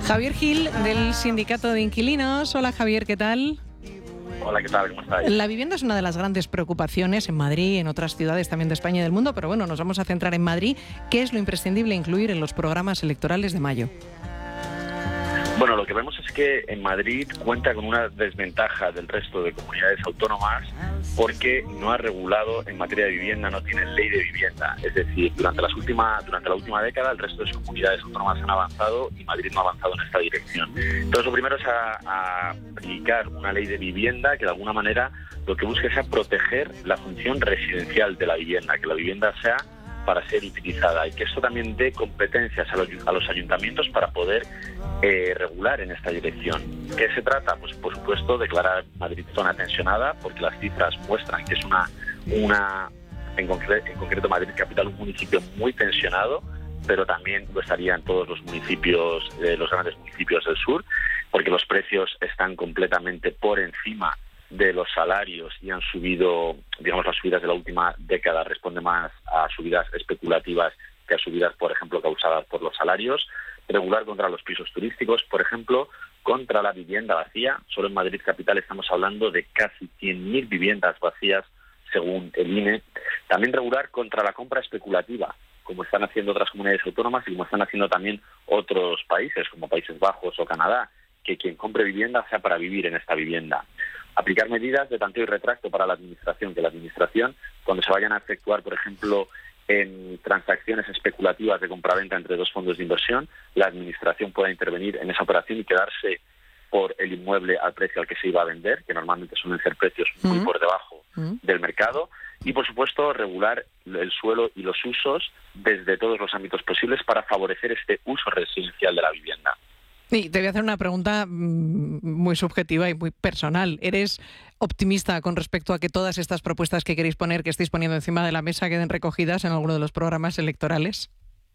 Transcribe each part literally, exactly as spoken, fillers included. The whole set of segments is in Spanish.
Javier Gil, del Sindicato de Inquilinos. Hola Javier, ¿qué tal? Hola, ¿qué tal? ¿Cómo estáis? La vivienda es una de las grandes preocupaciones en Madrid, en otras ciudades también de España y del mundo, pero bueno, nos vamos a centrar en Madrid. ¿Qué es lo imprescindible incluir en los programas electorales de mayo? Bueno, lo que vemos es que en Madrid cuenta con una desventaja del resto de comunidades autónomas porque no ha regulado en materia de vivienda, no tiene ley de vivienda. Es decir, durante, las última, durante la última década el resto de sus comunidades autónomas han avanzado y Madrid no ha avanzado en esta dirección. Entonces, lo primero es a, a aplicar una ley de vivienda que de alguna manera lo que busque sea proteger la función residencial de la vivienda, que la vivienda sea para ser utilizada y que esto también dé competencias a los, a los ayuntamientos para poder eh, regular en esta dirección. ¿Qué se trata? Pues por supuesto declarar Madrid zona tensionada, porque las cifras muestran que es una, una en, concre en concreto Madrid capital, un municipio muy tensionado, pero también lo estarían todos los municipios, eh, los grandes municipios del sur, porque los precios están completamente por encima de los salarios y han subido, digamos, las subidas de la última década responden más a subidas especulativas que a subidas, por ejemplo, causadas por los salarios. Regular contra los pisos turísticos, por ejemplo, contra la vivienda vacía. Solo en Madrid capital estamos hablando de casi cien mil viviendas vacías, según el I N E. También regular contra la compra especulativa, como están haciendo otras comunidades autónomas y como están haciendo también otros países, como Países Bajos o Canadá, que quien compre vivienda sea para vivir en esta vivienda. Aplicar medidas de tanteo y retracto para la Administración, que la Administración, cuando se vayan a efectuar, por ejemplo, en transacciones especulativas de compraventa entre dos fondos de inversión, la Administración pueda intervenir en esa operación y quedarse por el inmueble al precio al que se iba a vender, que normalmente suelen ser precios muy mm. por debajo mm. del mercado, y, por supuesto, regular el suelo y los usos desde todos los ámbitos posibles para favorecer este uso residencial de la vivienda. Y te voy a hacer una pregunta muy subjetiva y muy personal. ¿Eres optimista con respecto a que todas estas propuestas que queréis poner, que estáis poniendo encima de la mesa, queden recogidas en alguno de los programas electorales?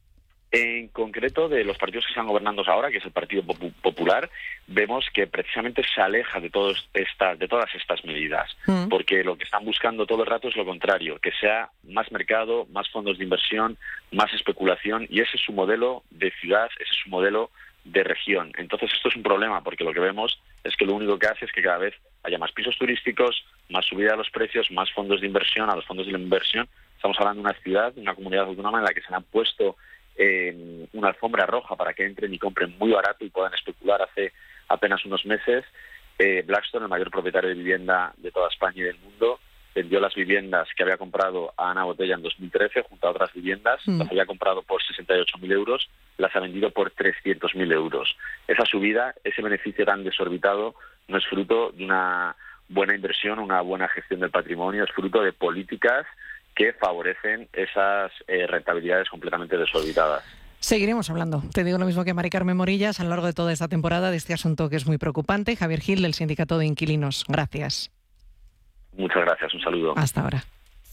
En concreto, de los partidos que están gobernando ahora, que es el Partido Popular, vemos que precisamente se aleja de, todos esta, de todas estas medidas, mm. porque lo que están buscando todo el rato es lo contrario, que sea más mercado, más fondos de inversión, más especulación, y ese es su modelo de ciudad, ese es su modelo de región. Entonces esto es un problema porque lo que vemos es que lo único que hace es que cada vez haya más pisos turísticos, más subida de los precios, más fondos de inversión. A los fondos de inversión estamos hablando de una ciudad, de una comunidad autónoma en la que se han puesto eh, una alfombra roja para que entren y compren muy barato y puedan especular. Hace apenas unos meses eh, Blackstone, el mayor propietario de vivienda de toda España y del mundo, vendió las viviendas que había comprado a Ana Botella en dos mil trece junto a otras viviendas, mm. las había comprado por sesenta y ocho mil euros, las ha vendido por trescientos mil euros. Esa subida, ese beneficio tan desorbitado, no es fruto de una buena inversión, una buena gestión del patrimonio, es fruto de políticas que favorecen esas eh, rentabilidades completamente desorbitadas. Seguiremos hablando. Te digo lo mismo que Mari Carmen Morillas a lo largo de toda esta temporada de este asunto que es muy preocupante. Javier Gil, del Sindicato de Inquilinos. Gracias. Muchas gracias. Un saludo. Hasta ahora.